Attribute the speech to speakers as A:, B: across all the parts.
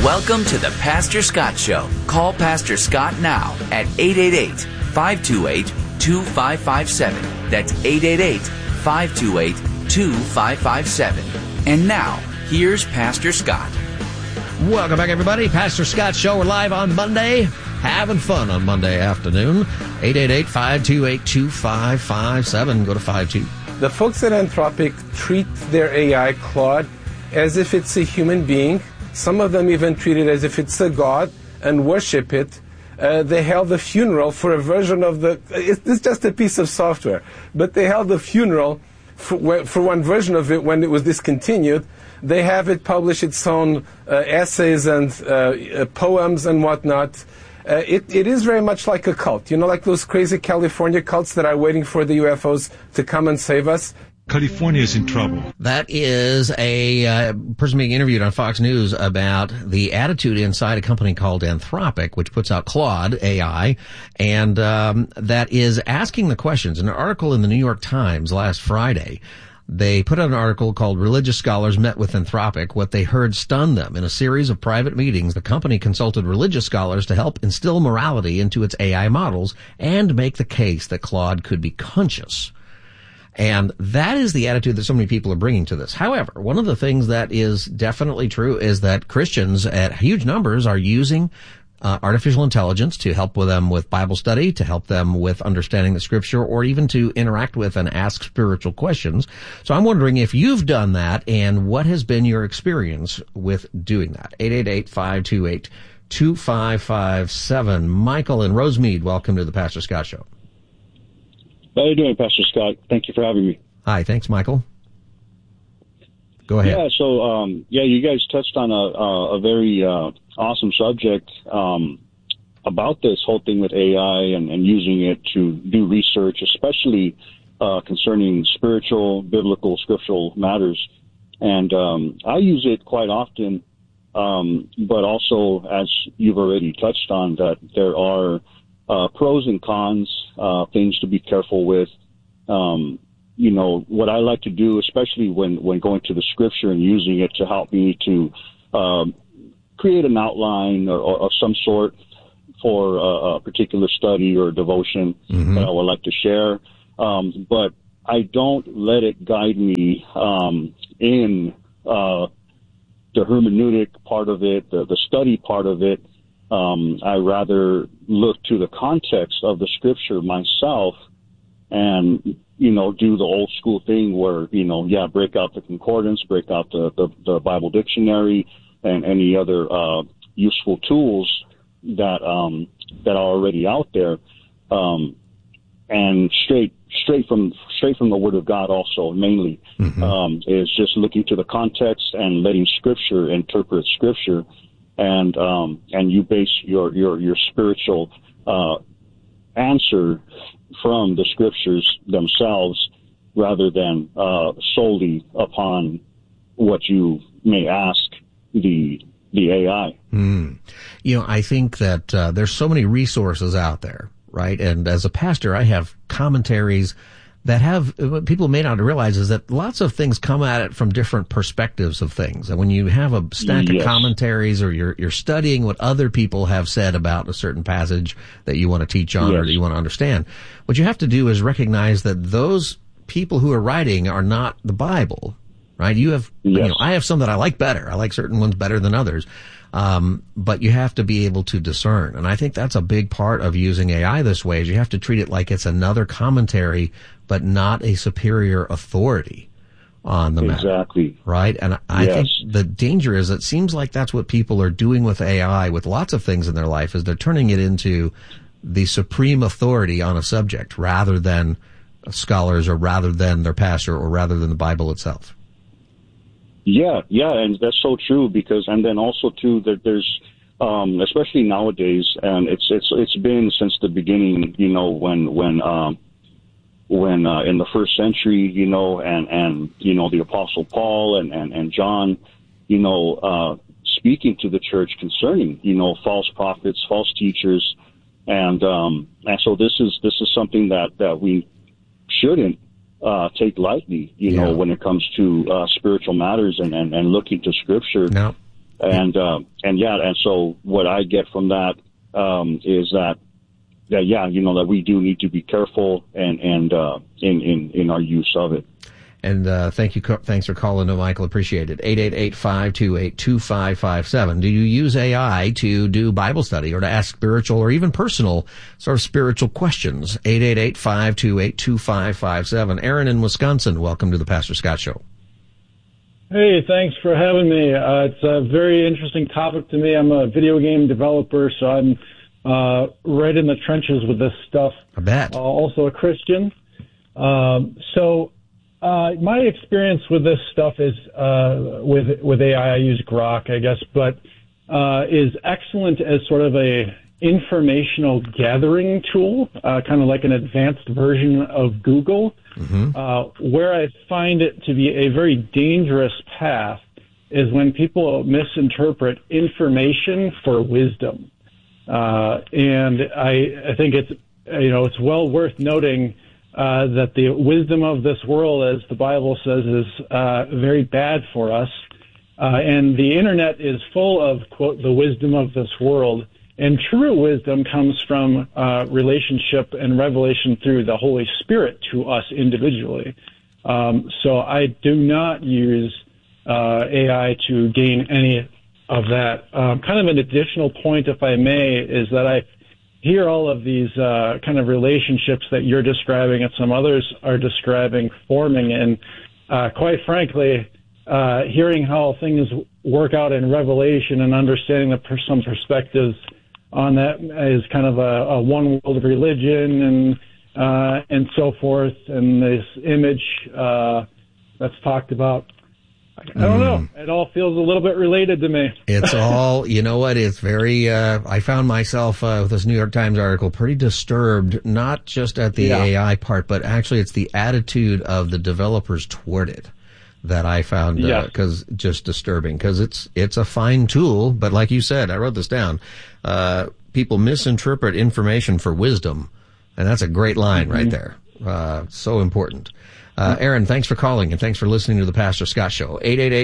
A: Welcome to the Pastor Scott Show. Call Pastor Scott now at 888-528-2557. That's 888-528-2557. And now, here's Pastor Scott.
B: Welcome back, everybody. Pastor Scott Show. We're live on Monday. Having fun on Monday afternoon. 888-528-2557. Go to 52.
C: The folks at Anthropic treat their AI, Claude, as if it's a human being. Some of them even treat it as if it's a god and worship it. They held a funeral for a version of it's just a piece of software, but they held a funeral for one version of it when it was discontinued. They have it publish its own essays and poems and whatnot. It is very much like a cult, like those crazy California cults that are waiting for the UFOs to come and save us.
D: California is in trouble.
B: That is a person being interviewed on Fox News about the attitude inside a company called Anthropic, which puts out Claude AI, and that is asking the questions. In an article in the New York Times last Friday, they put out an article called Religious Scholars Met with Anthropic. What they heard stunned them. In a series of private meetings, the company consulted religious scholars to help instill morality into its AI models and make the case that Claude could be conscious. And that is the attitude that so many people are bringing to this. However, one of the things that is definitely true is that Christians at huge numbers are using artificial intelligence to help with them with Bible study, to help them with understanding the Scripture, or even to interact with and ask spiritual questions. So I'm wondering if you've done that and what has been your experience with doing that. 888-528-2557. Michael in Rosemead, welcome to the Pastor Scott Show.
E: How are you doing, Pastor Scott? Thank you for having me.
B: Hi, thanks, Michael. Go ahead.
E: Yeah, so, you guys touched on a very awesome subject about this whole thing with AI and using it to do research, especially concerning spiritual, biblical, scriptural matters. And I use it quite often, but also, as you've already touched on, that there are pros and cons, things to be careful with. What I like to do, especially when going to the scripture and using it to help me to create an outline or some sort for a particular study or devotion that I would like to share. But I don't let it guide me in the hermeneutic part of it, the study part of it. I rather look to the context of the scripture myself and, do the old school thing where, break out the concordance, break out the Bible dictionary and any other useful tools that are already out there. And straight from the Word of God also, mainly, is just looking to the context and letting Scripture interpret Scripture. And you base your spiritual answer from the scriptures themselves, rather than solely upon what you may ask the AI.
B: I think that there's so many resources out there, right? And as a pastor, I have commentaries that have, what people may not realize is that lots of things come at it from different perspectives of things. And when you have a stack of commentaries, or you're studying what other people have said about a certain passage that you want to teach on or that you want to understand, what you have to do is recognize that those people who are writing are not the Bible, right? You have, I have some that I like better. I like certain ones better than others. But you have to be able to discern. And I think that's a big part of using AI this way, is you have to treat it like it's another commentary, but not a superior authority on the matter.
E: Exactly.
B: Right? And I think the danger is, it seems like that's what people are doing with AI, with lots of things in their life, is they're turning it into the supreme authority on a subject, rather than scholars, or rather than their pastor, or rather than the Bible itself.
E: Yeah, and that's so true, and then also too that there's, especially nowadays, and it's been since the beginning, when in the first century, and the Apostle Paul and John, speaking to the church concerning, false prophets, false teachers, and so this is something that we shouldn't take lightly, when it comes to spiritual matters and looking to Scripture.
B: No.
E: And so what I get from that is that that we do need to be careful and in our use of it.
B: And thanks for calling, Michael. Appreciate it. 888-528-2557. Do you use AI to do Bible study or to ask spiritual or even personal sort of spiritual questions? 888-528-2557. Aaron in Wisconsin, welcome to the Pastor Scott Show.
F: Hey, thanks for having me. It's a very interesting topic to me. I'm a video game developer, so I'm right in the trenches with this stuff.
B: I bet.
F: Also a Christian. My experience with this stuff is with AI. I use Grok, I guess, but is excellent as sort of a informational gathering tool, kind of like an advanced version of Google. Mm-hmm. Where I find it to be a very dangerous path is when people misinterpret information for wisdom. And I think it's well worth noting that the wisdom of this world, as the Bible says, is very bad for us. And the internet is full of, quote, the wisdom of this world. And true wisdom comes from relationship and revelation through the Holy Spirit to us individually. So I do not use AI to gain any of that. Kind of an additional point, if I may, is that I hear all of these kind of relationships that you're describing and some others are describing forming. And quite frankly, hearing how things work out in Revelation and understanding some perspectives on that is kind of a one world religion and so forth. And this image that's talked about. I don't know. It all feels a little bit related to me.
B: It's all, you know what, it's very, I found myself with this New York Times article pretty disturbed, not just at the AI part, but actually it's the attitude of the developers toward it that I found just disturbing, because it's a fine tool, but like you said, I wrote this down, people misinterpret information for wisdom, and that's a great line right there. So important. Aaron, thanks for calling and thanks for listening to the Pastor Scott Show.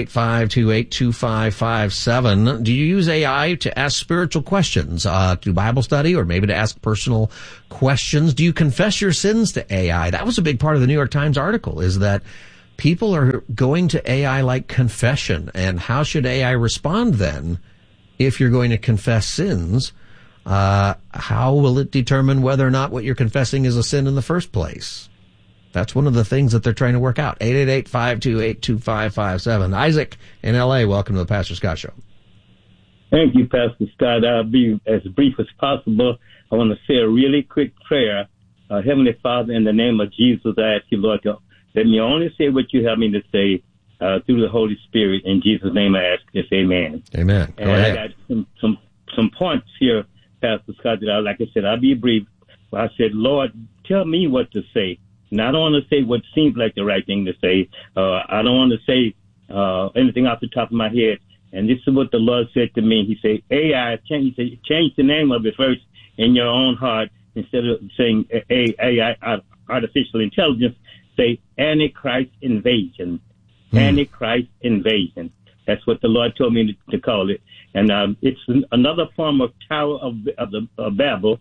B: 888-528-2557. Do you use AI to ask spiritual questions, to do Bible study, or maybe to ask personal questions? Do you confess your sins to AI? That was a big part of the New York Times article, is that people are going to AI like confession. And how should AI respond then if you're going to confess sins? How will it determine whether or not what you're confessing is a sin in the first place? That's one of the things that they're trying to work out. 888-528-2557. Isaac in L.A., welcome to the Pastor Scott Show.
G: Thank you, Pastor Scott. I'll be as brief as possible. I want to say a really quick prayer. Heavenly Father, in the name of Jesus, I ask you, Lord, to let me only say what you have me to say through the Holy Spirit. In Jesus' name I ask this, amen.
B: Amen. Go ahead.
G: I got some points here, Pastor Scott, that like I said, I'll be brief. I said, Lord, tell me what to say. And I don't want to say what seems like the right thing to say. I don't want to say anything off the top of my head. And this is what the Lord said to me. He said, AI, change the name of it first in your own heart. Instead of saying AI, artificial intelligence, say Antichrist invasion. Antichrist invasion. That's what the Lord told me to call it. And it's another form of Tower of Babel.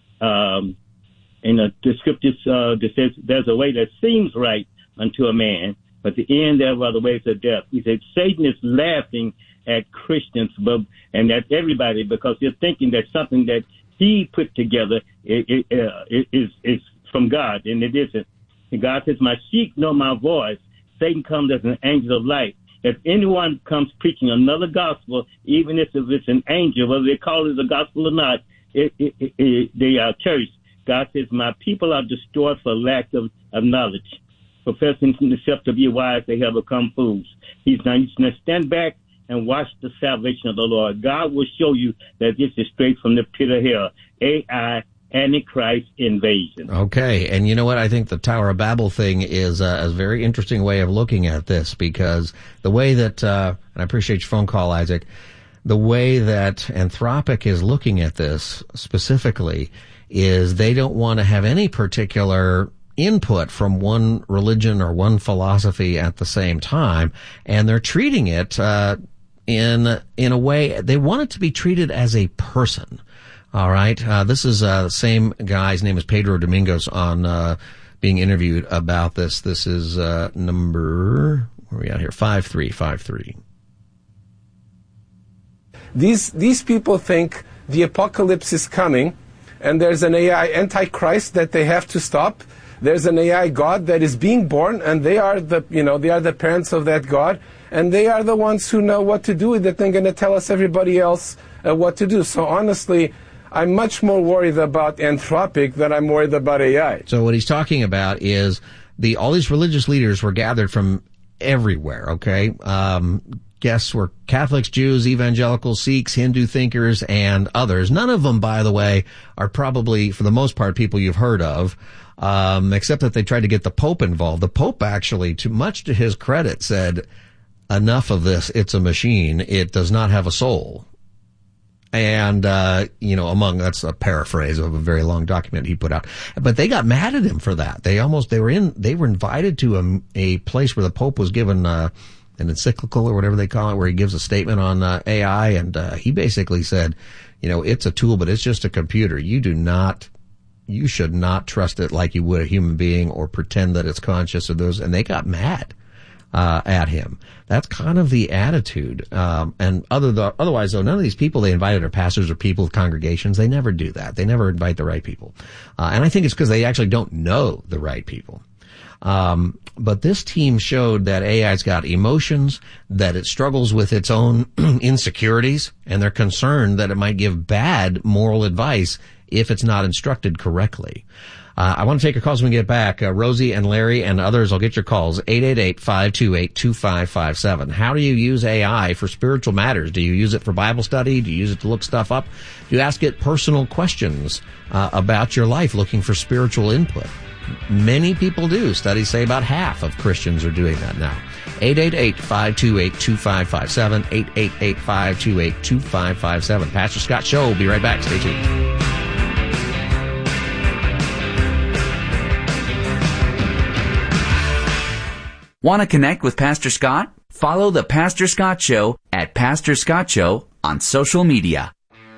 G: In the scriptures, that says there's a way that seems right unto a man, but the end thereof are the ways of death. He said Satan is laughing at Christians and at everybody because they're thinking that something that he put together is from God, and it isn't. And God says, my sheep know my voice. Satan comes as an angel of light. If anyone comes preaching another gospel, even if it's an angel, whether they call it a gospel or not, they are cursed. God says, my people are destroyed for lack of knowledge. Professing themselves to be wise, they have become fools. He's now stand back and watch the salvation of the Lord. God will show you that this is straight from the pit of hell. AI, Antichrist invasion.
B: Okay, and you know what? I think the Tower of Babel thing is a very interesting way of looking at this, because the way that, and I appreciate your phone call, Isaac, the way that Anthropic is looking at this specifically is they don't want to have any particular input from one religion or one philosophy at the same time, and they're treating it in a way. They want it to be treated as a person. All right. This is the same guy. His name is Pedro Domingos on being interviewed about this. This is number, where are we at here? 5353.
C: These people think the apocalypse is coming, and there's an AI antichrist that they have to stop. There's an AI God that is being born, and they are the parents of that God, and they are the ones who know what to do with it and going to tell us everybody else what to do. So honestly, I'm much more worried about Anthropic than I'm worried about AI.
B: So what he's talking about is all these religious leaders were gathered from everywhere, okay? Guests were Catholics, Jews, evangelicals, Sikhs, Hindu thinkers, and others. None of them, by the way, are probably, for the most part, people you've heard of, except that they tried to get the Pope involved. The Pope actually, much to his credit, said, enough of this, it's a machine, it does not have a soul. And, that's a paraphrase of a very long document he put out. But they got mad at him for that. They were invited to a place where the Pope was given, an encyclical or whatever they call it, where he gives a statement on, AI. And, he basically said, it's a tool, but it's just a computer. You should not trust it like you would a human being or pretend that it's conscious of those. And they got mad at him. That's kind of the attitude. And otherwise, though, none of these people they invited are pastors or people of congregations. They never do that. They never invite the right people. And I think it's because they actually don't know the right people. But this team showed that AI's got emotions, that it struggles with its own insecurities, and they're concerned that it might give bad moral advice if it's not instructed correctly. I want to take your calls when we get back. Rosie and Larry and others, I'll get your calls. 888-528-2557. How do you use AI for spiritual matters? Do you use it for Bible study? Do you use it to look stuff up? Do you ask it personal questions about your life, looking for spiritual input? Many people do. Studies say about half of Christians are doing that now. 888-528-2557. 888-528-2557. Pastor Scott Show. We'll be right back. Stay tuned.
A: Want to connect with Pastor Scott? Follow the Pastor Scott Show at Pastor Scott Show on social media.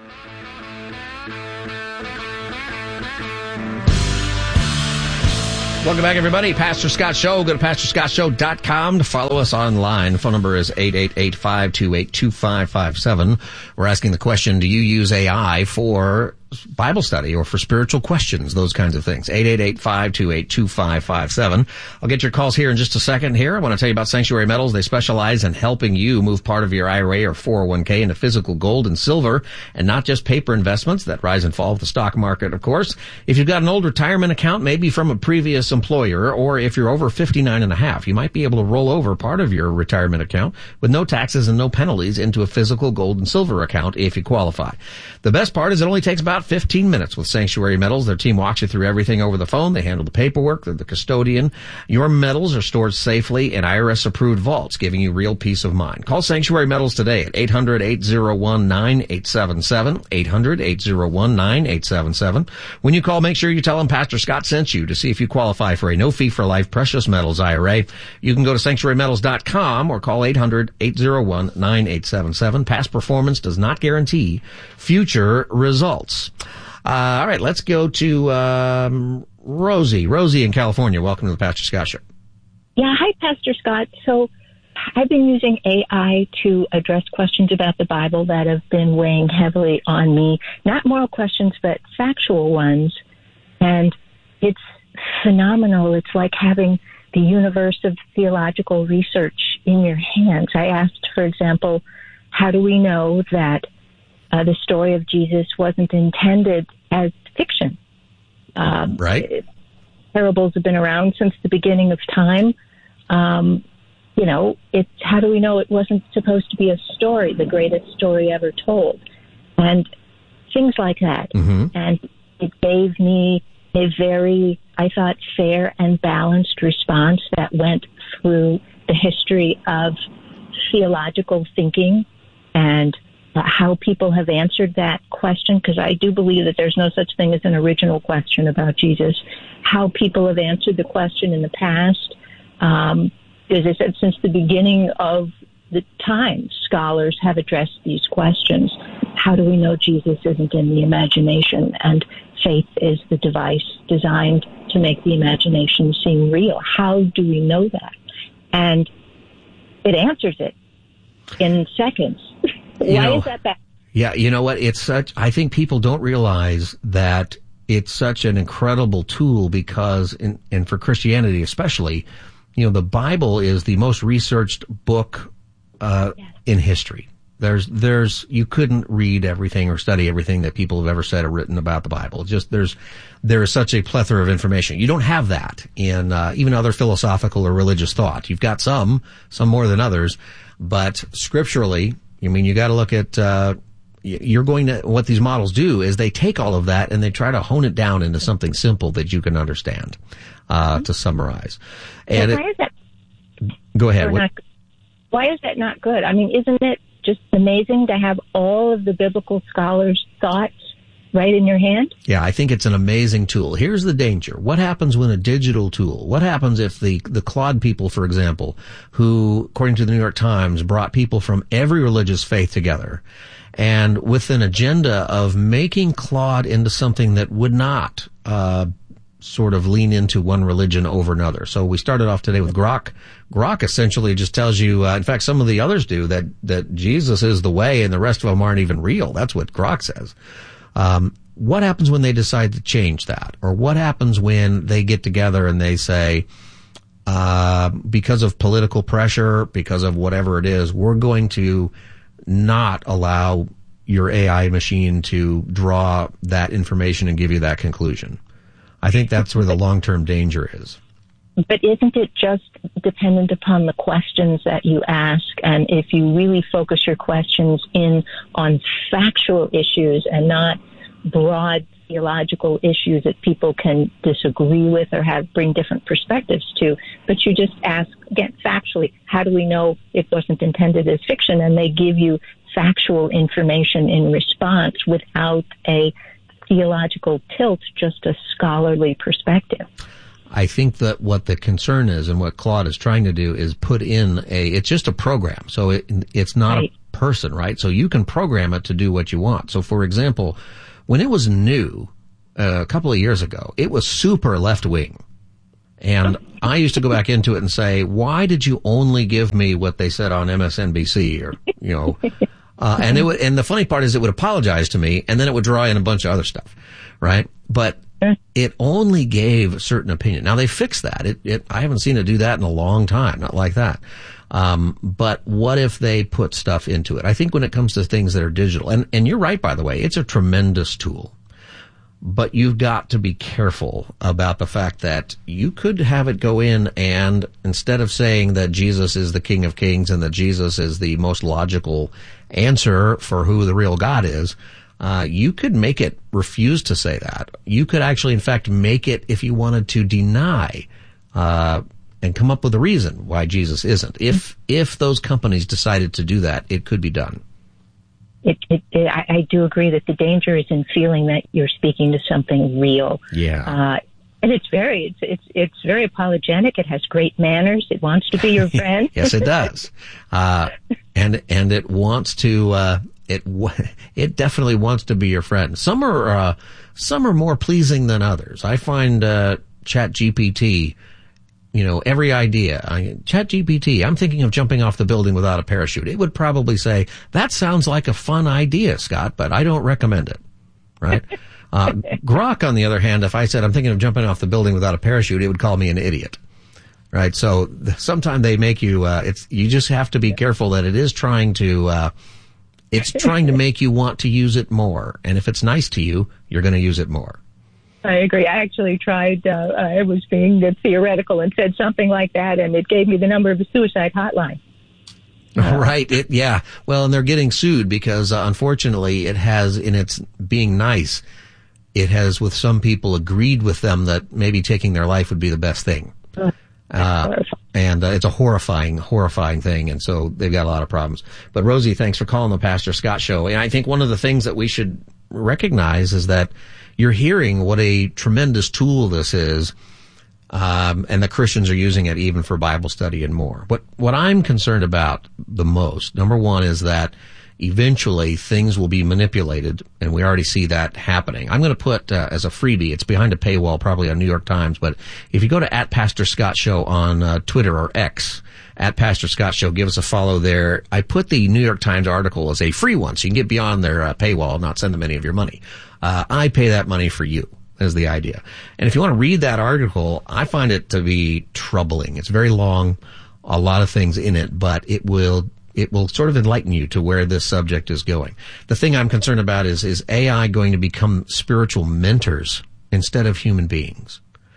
B: Welcome back, everybody. Pastor Scott Show. Go to PastorScottShow.com to follow us online. The phone number is 888-528-2557. We're asking the question, do you use AI for Bible study or for spiritual questions, those kinds of things? 888-528-2557. I'll get your calls here in just a second here. I want to tell you about Sanctuary Metals. They specialize in helping you move part of your IRA or 401k into physical gold and silver and not just paper investments that rise and fall with the stock market, of course. If you've got an old retirement account, maybe from a previous employer, or if you're over 59 and a half, you might be able to roll over part of your retirement account with no taxes and no penalties into a physical gold and silver account if you qualify. The best part is it only takes about 15 minutes with Sanctuary Metals. Their team walks you through everything over the phone. They handle the paperwork. They're the custodian. Your metals are stored safely in IRS-approved vaults, giving you real peace of mind. Call Sanctuary Metals today at 800-801-9877, 800-801-9877. When you call, make sure you tell them Pastor Scott sent you to see if you qualify for a no-fee-for-life precious metals IRA. You can go to sanctuarymetals.com or call 800-801-9877. Past performance does not guarantee future results. All right, let's go to Rosie. Rosie in California. Welcome to the Pastor Scott Show.
H: Yeah, hi, Pastor Scott. So I've been using AI to address questions about the Bible that have been weighing heavily on me. Not moral questions, but factual ones. And it's phenomenal. It's like having the universe of theological research in your hands. I asked, for example, how do we know that the story of Jesus wasn't intended as fiction?
B: Right.
H: Parables have been around since the beginning of time. It's how do we know it wasn't supposed to be a story, the greatest story ever told? And things like that. Mm-hmm. And it gave me a very, I thought, fair and balanced response that went through the history of theological thinking and how people have answered that question, because I do believe that there's no such thing as an original question about Jesus. How people have answered the question in the past. As I said, since the beginning of the time, scholars have addressed these questions. How do we know Jesus isn't in the imagination? And faith is the device designed to make the imagination seem real. How do we know that? And it answers it in seconds. Why is that bad?
B: Yeah, you know what? I think people don't realize that it's such an incredible tool because, and for Christianity especially, you know, the Bible is the most researched book in history. You couldn't read everything or study everything that people have ever said or written about the Bible. There is such a plethora of information. You don't have that in even other philosophical or religious thought. You've got some more than others, but scripturally, I mean, you got to look at what these models do is they take all of that and they try to hone it down into something simple that you can understand, to summarize. And
H: why is that?
B: Go ahead.
H: Why is that not good? I mean, isn't it just amazing to have all of the biblical scholars' thoughts right in your hand?
B: Yeah, I think it's an amazing tool. Here's the danger. What happens when a digital tool, what happens if the Claude people, for example, who, according to the New York Times, brought people from every religious faith together, and with an agenda of making Claude into something that would not sort of lean into one religion over another. So we started off today with Grok. Grok essentially just tells you, in fact, some of the others do, that Jesus is the way and the rest of them aren't even real. That's what Grok says. What happens when they decide to change that? Or what happens when they get together and they say, because of political pressure, because of whatever it is, we're going to not allow your AI machine to draw that information and give you that conclusion? I think that's where the long-term danger is.
H: But isn't it just dependent upon the questions that you ask? And if you really focus your questions in on factual issues and not broad theological issues that people can disagree with or bring different perspectives to, but you just ask, again, factually, how do we know it wasn't intended as fiction? And they give you factual information in response without a theological tilt, just a scholarly perspective.
B: I think that what the concern is and what Claude is trying to do is put in it's just a program. So it's not right. A person, right? So you can program it to do what you want. So for example, when it was new, a couple of years ago, it was super left wing. And I used to go back into it and say, why did you only give me what they said on MSNBC or, you know, and the funny part is it would apologize to me and then it would draw in a bunch of other stuff, right? But it only gave a certain opinion. Now they fixed that. I haven't seen it do that in a long time, not like that. But what if they put stuff into it? I think when it comes to things that are digital, and you're right, by the way, it's a tremendous tool. But you've got to be careful about the fact that you could have it go in and instead of saying that Jesus is the King of Kings and that Jesus is the most logical answer for who the real God is, you could make it refuse to say that. You could actually, in fact, make it, if you wanted to, deny and come up with a reason why Jesus isn't. If those companies decided to do that, it could be done.
H: I do agree that the danger is in feeling that you're speaking to something real.
B: Yeah.
H: And it's very apologetic. It has great manners. It wants to be your friend.
B: Yes, it does. And it wants to, it definitely wants to be your friend. Some are more pleasing than others. I find, ChatGPT, you know, every idea. ChatGPT, I'm thinking of jumping off the building without a parachute. It would probably say, that sounds like a fun idea, Scott, but I don't recommend it. Right? Grok, on the other hand, if I said I'm thinking of jumping off the building without a parachute, it would call me an idiot. Right? So sometimes they make you, you just have to be careful that it is trying to, it's trying to make you want to use it more. And if it's nice to you, you're going to use it more.
H: I agree. I actually tried, I was being theoretical and said something like that, and it gave me the number of a suicide hotline.
B: Right. Yeah. Well, and they're getting sued because, unfortunately, it has, in its being nice, it has, with some people, agreed with them that maybe taking their life would be the best thing. And it's a horrifying thing, and so they've got a lot of problems. But Rosie, thanks for calling the Pastor Scott Show. And I think one of the things that we should recognize is that you're hearing what a tremendous tool this is. And the Christians are using it even for Bible study and more. What I'm concerned about the most, number one, is that eventually things will be manipulated, and we already see that happening. I'm going to put as a freebie, it's behind a paywall probably on New York Times, but if you go to @PastorScottShow on Twitter or X, @PastorScottShow, give us a follow there. I put the New York Times article as a free one, so you can get beyond their paywall and not send them any of your money. I pay that money for you, is the idea. And if you want to read that article, I find it to be troubling. It's very long, a lot of things in it, but it will sort of enlighten you to where this subject is going. The thing I'm concerned about is AI going to become spiritual mentors instead of human beings?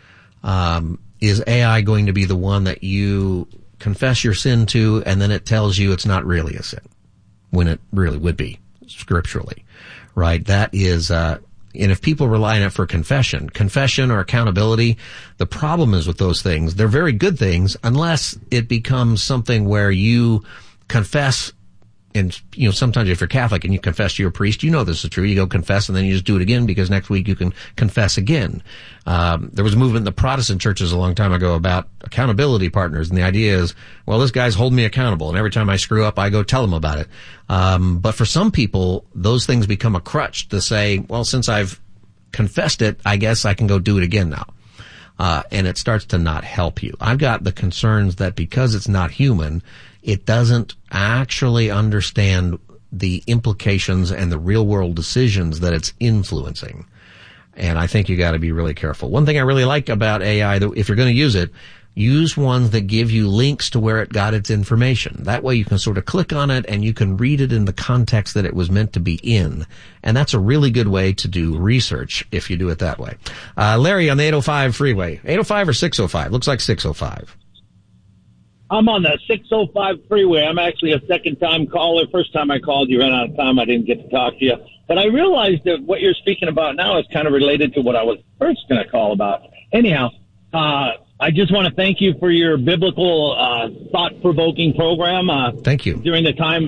B: Is AI going to be the one that you confess your sin to, and then it tells you it's not really a sin, when it really would be, scripturally, right? That is, and if people rely on it for confession or accountability, the problem is with those things, they're very good things unless it becomes something where you confess, and sometimes if you're Catholic and you confess to your priest, this is true. You go confess and then you just do it again because next week you can confess again. There was a movement in the Protestant churches a long time ago about accountability partners, and the idea is, well, this guy's holding me accountable, and every time I screw up, I go tell him about it. But for some people, those things become a crutch to say, well, since I've confessed it, I guess I can go do it again now. And it starts to not help you. I've got the concerns that because it's not human, it doesn't actually understand the implications and the real world decisions that it's influencing. And I think you got to be really careful. One thing I really like about AI, if you're going to use it, use ones that give you links to where it got its information. That way you can sort of click on it and you can read it in the context that it was meant to be in. And that's a really good way to do research if you do it that way. Larry on the 805 freeway. 805 or 605? Looks like 605.
I: I'm on the 605 freeway. I'm actually a second-time caller. First time I called, you ran out of time. I didn't get to talk to you. But I realized that what you're speaking about now is kind of related to what I was first going to call about. Anyhow, I just want to thank you for your biblical, thought-provoking program.
B: Thank you.
I: During the time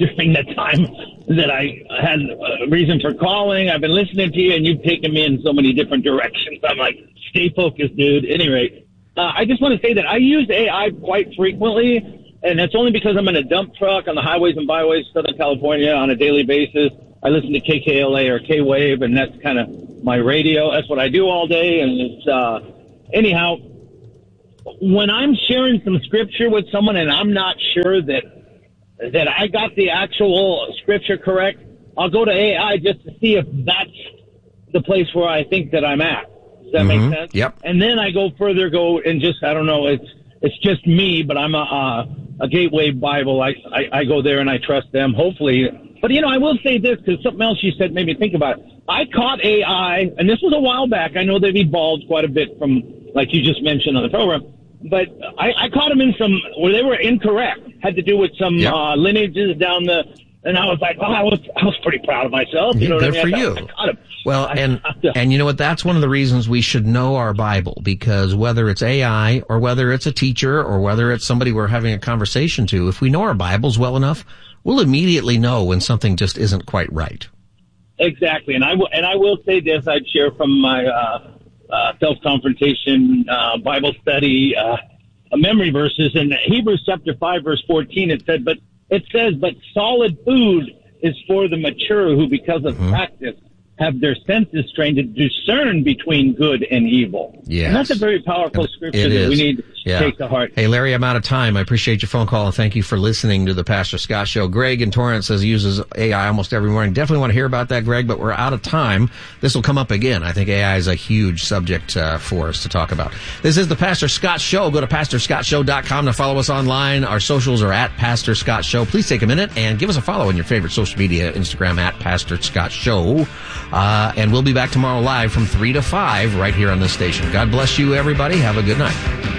I: that I had a reason for calling, I've been listening to you, and you've taken me in so many different directions. I'm like, stay focused, dude. At any rate, I just want to say that I use AI quite frequently, and that's only because I'm in a dump truck on the highways and byways of Southern California on a daily basis. I listen to KKLA or K-Wave, and that's kind of my radio. That's what I do all day, and it's, anyhow, when I'm sharing some scripture with someone and I'm not sure that I got the actual scripture correct, I'll go to AI just to see if that's the place where I think that I'm at. Does that make sense?
B: Yep.
I: And then I go and just, I don't know, it's just me, but I'm a Gateway Bible. I go there and I trust them, hopefully. But, I will say this, because something else you said made me think about it. I caught AI, and this was a while back. I know they've evolved quite a bit from, like you just mentioned on the program. But I caught them in some where they were incorrect. Had to do with some lineages down the. And I was like, I was pretty proud of myself. You know what I mean?
B: For you.
I: I caught him.
B: Well, and you know what? That's one of the reasons we should know our Bible, because whether it's AI or whether it's a teacher or whether it's somebody we're having a conversation to, if we know our Bibles well enough, we'll immediately know when something just isn't quite right.
I: Exactly. And I will say this. I'd share from my self-confrontation Bible study memory verses in Hebrews chapter 5 verse 14. It says, but solid food is for the mature who, because of practice, have their senses trained to discern between good and evil.
B: Yes.
I: And that's a very powerful scripture that we need to take to heart.
B: Hey, Larry, I'm out of time. I appreciate your phone call, and thank you for listening to the Pastor Scott Show. Greg in Torrance says he uses AI almost every morning. Definitely want to hear about that, Greg, but we're out of time. This will come up again. I think AI is a huge subject for us to talk about. This is the Pastor Scott Show. Go to PastorScottShow.com to follow us online. Our socials are at Pastor Scott Show. Please take a minute and give us a follow on your favorite social media, Instagram at Pastor Scott Show. And we'll be back tomorrow live from 3 to 5 right here on this station. God bless you, everybody. Have a good night.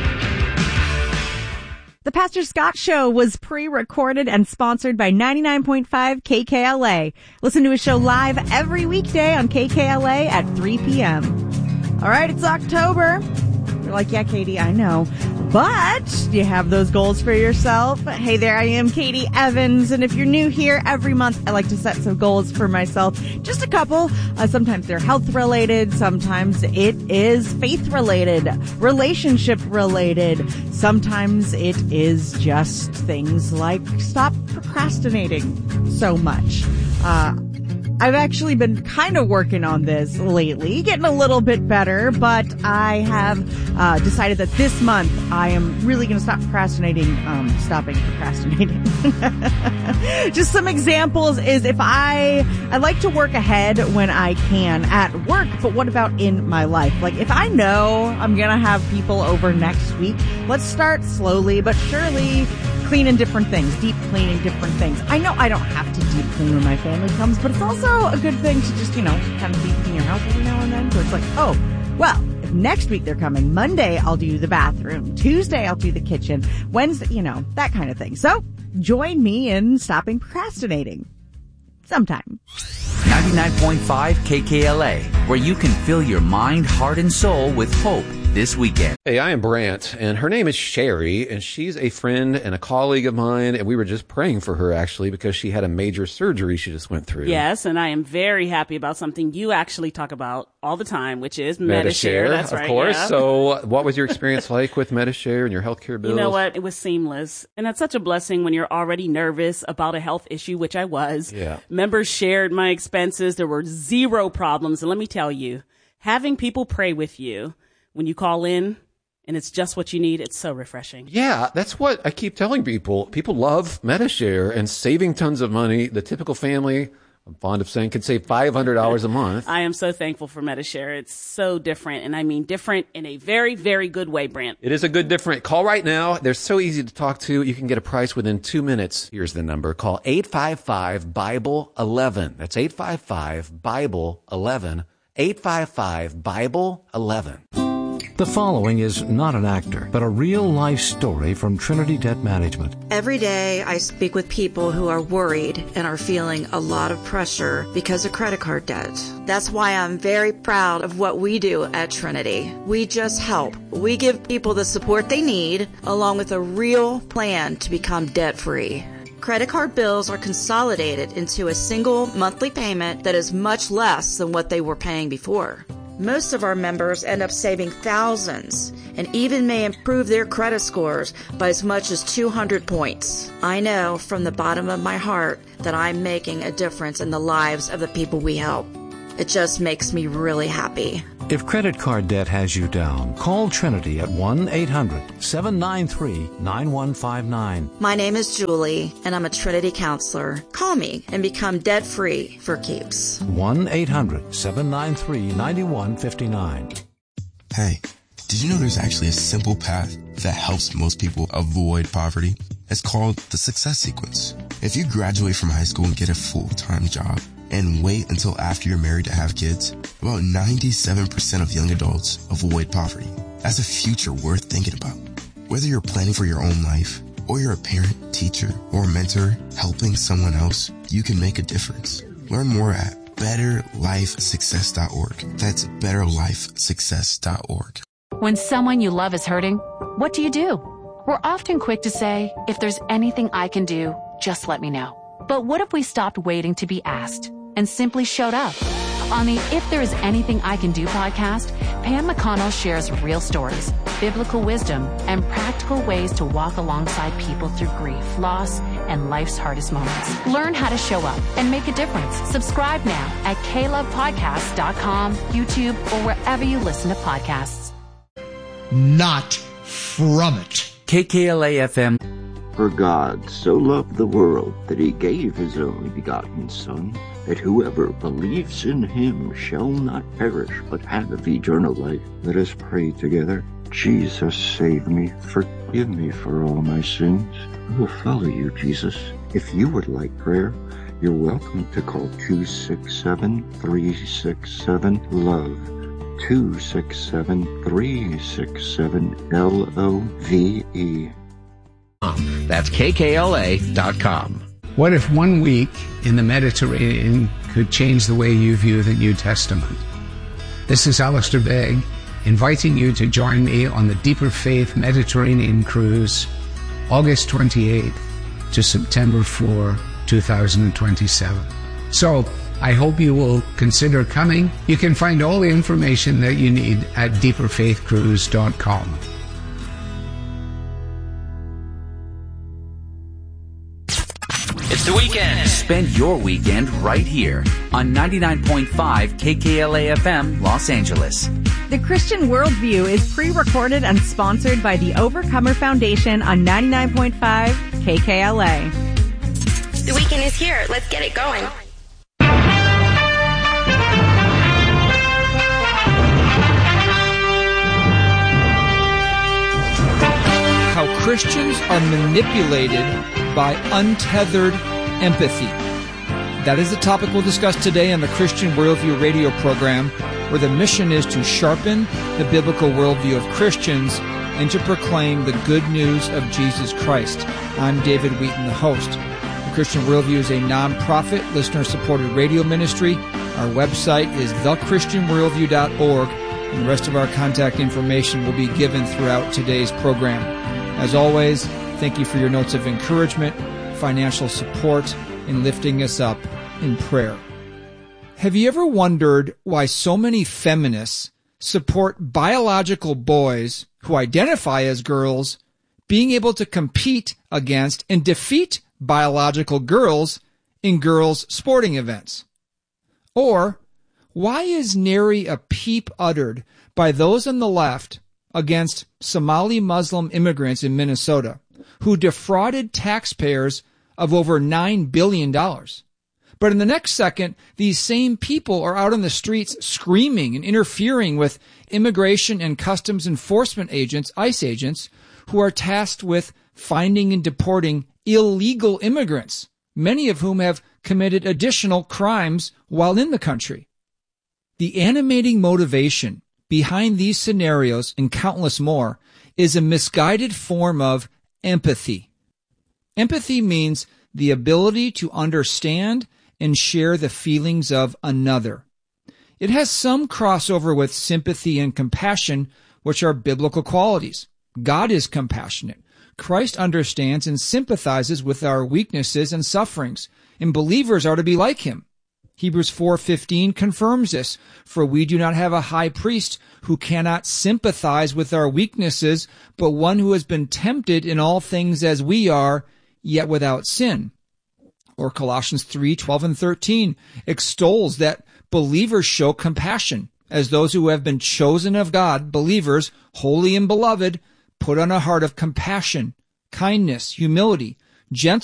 J: The Pastor Scott Show was pre-recorded and sponsored by 99.5 KKLA. Listen to his show live every weekday on KKLA at 3 p.m. All right, it's October. You're like, yeah, Katie, I know. But do you have those goals for yourself? Hey there, I am Katie Evans. And if you're new here, every month I like to set some goals for myself. Just a couple. Sometimes they're health related. Sometimes it is faith related, relationship related. Sometimes it is just things like stop procrastinating so much. I've actually been kind of working on this lately, getting a little bit better, but I have decided that this month I am really going to stop procrastinating, stopping procrastinating. Just some examples is if I like to work ahead when I can at work, but what about in my life? Like if I know I'm going to have people over next week, let's start slowly but surely cleaning different things, deep cleaning different things. I know I don't have to deep clean when my family comes, but it's also a good thing to just, kind of deep clean your house every now and then. So it's like, oh, well, if next week they're coming, Monday I'll do the bathroom, Tuesday I'll do the kitchen, Wednesday, that kind of thing. So join me in stopping procrastinating sometime.
A: 99.5 KKLA, where you can fill your mind, heart, and soul with hope this weekend.
K: Hey, I am Brant, and her name is Sherry, and she's a friend and a colleague of mine, and we were just praying for her, actually, because she had a major surgery she just went through.
L: Yes, and I am very happy about something you actually talk about all the time, which is Medi-Share. That's right.
K: Of course.
L: Yeah.
K: So what was your experience like with Medi-Share and your healthcare bills?
L: You know what? It was seamless. And that's such a blessing when you're already nervous about a health issue, which I was.
K: Yeah.
L: Members shared my expenses. There were zero problems. And let me tell you, having people pray with you when you call in and it's just what you need, it's so refreshing.
K: Yeah, that's what I keep telling people. People love Medi-Share and saving tons of money. The typical family, I'm fond of saying, could save $500 a month.
L: I am so thankful for Medi-Share. It's so different, and I mean different in a very, very good way, Brant.
K: It is a good different. Call right now. They're so easy to talk to. You can get a price within 2 minutes. Here's the number. Call 855-BIBLE-11. That's 855-BIBLE-11. 855-BIBLE-11.
M: The following is not an actor, but a real-life story from Trinity Debt Management.
N: Every day I speak with people who are worried and are feeling a lot of pressure because of credit card debt. That's why I'm very proud of what we do at Trinity. We just help. We give people the support they need, along with a real plan to become debt-free. Credit card bills are consolidated into a single monthly payment that is much less than what they were paying before. Most of our members end up saving thousands and even may improve their credit scores by as much as 200 points. I know from the bottom of my heart that I'm making a difference in the lives of the people we help. It just makes me really happy.
M: If credit card debt has you down, call Trinity at 1-800-793-9159.
N: My name is Julie, and I'm a Trinity counselor. Call me and become debt-free for keeps.
M: 1-800-793-9159.
O: Hey, did you know there's actually a simple path that helps most people avoid poverty? It's called the Success Sequence. If you graduate from high school and get a full-time job, and wait until after you're married to have kids, about 97% of young adults avoid poverty. That's a future worth thinking about. Whether you're planning for your own life, or you're a parent, teacher, or mentor helping someone else, you can make a difference. Learn more at betterlifesuccess.org. That's betterlifesuccess.org.
P: When someone you love is hurting, what do? We're often quick to say, if there's anything I can do, just let me know. But what if we stopped waiting to be asked and simply showed up? On the If There Is Anything I Can Do podcast, Pam McConnell shares real stories, biblical wisdom, and practical ways to walk alongside people through grief, loss, and life's hardest moments. Learn how to show up and make a difference. Subscribe now at KLovePodcasts.com, YouTube, or wherever you listen to podcasts.
Q: Not from it.
A: KKLA FM.
R: For God so loved the world that he gave his only begotten Son, that whoever believes in him shall not perish, but have eternal life. Let us pray together. Jesus, save me. Forgive me for all my sins. I will follow you, Jesus. If you would like prayer, you're welcome to call 267-367-LOVE. 267-367-LOVE.
B: That's KKLA.com.
S: What if 1 week in the Mediterranean could change the way you view the New Testament? This is Alistair Begg, inviting you to join me on the Deeper Faith Mediterranean cruise, August 28th to September 4, 2027. So, I hope you will consider coming. You can find all the information that you need at deeperfaithcruise.com.
A: It's the weekend. Spend your weekend right here on 99.5 KKLA FM, Los Angeles.
J: The Christian Worldview is pre-recorded and sponsored by the Overcomer Foundation on 99.5 KKLA.
T: The weekend is here. Let's get it going.
U: How Christians are manipulated by untethered empathy. That is the topic we'll discuss today on the Christian Worldview radio program, where the mission is to sharpen the biblical worldview of Christians and to proclaim the good news of Jesus Christ. I'm David Wheaton, the host. The Christian Worldview is a non-profit, listener-supported radio ministry. Our website is thechristianworldview.org, and the rest of our contact information will be given throughout today's program. As always, thank you for your notes of encouragement, financial support, and lifting us up in prayer. Have you ever wondered why so many feminists support biological boys who identify as girls being able to compete against and defeat biological girls in girls' sporting events? Or why is nary a peep uttered by those on the left against Somali Muslim immigrants in Minnesota who defrauded taxpayers of over $9 billion? But in the next second, these same people are out on the streets screaming and interfering with immigration and customs enforcement agents, ICE agents, who are tasked with finding and deporting illegal immigrants, many of whom have committed additional crimes while in the country. The animating motivation behind these scenarios and countless more is a misguided form of empathy. Empathy means the ability to understand and share the feelings of another. It has some crossover with sympathy and compassion, which are biblical qualities. God is compassionate. Christ understands and sympathizes with our weaknesses and sufferings, and believers are to be like him. Hebrews 4:15 confirms this, for we do not have a high priest who cannot sympathize with our weaknesses, but one who has been tempted in all things as we are, yet without sin. Or Colossians 3:12 and 13 extols that believers show compassion, as those who have been chosen of God, believers, holy and beloved, put on a heart of compassion, kindness, humility, gentleness,